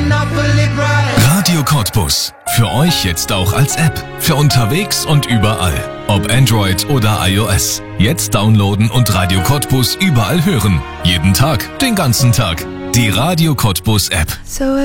Radio Cottbus. Für euch jetzt auch als App. Für unterwegs und überall. Ob Android oder iOS. Jetzt downloaden und Radio Cottbus überall hören. Jeden Tag, den ganzen Tag. Die Radio Cottbus App. So